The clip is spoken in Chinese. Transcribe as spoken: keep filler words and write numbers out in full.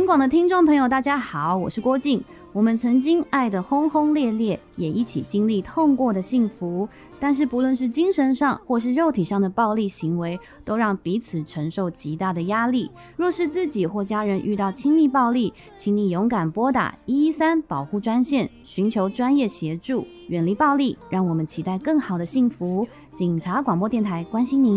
广的听众朋友大家好，我是郭静。我们曾经爱得轰轰烈烈，也一起经历痛过的幸福，但是不论是精神上或是肉体上的暴力行为，都让彼此承受极大的压力。若是自己或家人遇到亲密暴力，请你勇敢拨打一一三保护专线，寻求专业协助，远离暴力，让我们期待更好的幸福。警察广播电台关心您。